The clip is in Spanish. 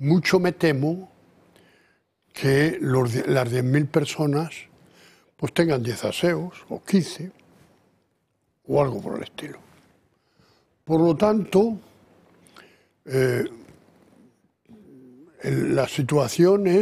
mucho me temo que las 10.000 personas pues tengan 10 aseos o 15 o algo por el estilo. Por lo tanto, la situación es